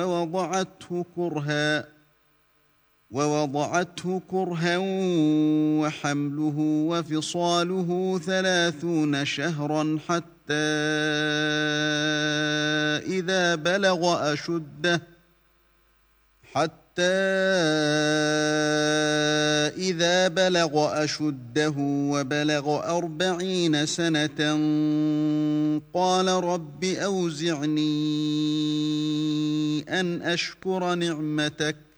ووضعته كرها وحمله وفصاله 30 شهرا حتى إذا بلغ أشده وبلغ 40 سنة قال رب أوزعني أن أشكر نعمتك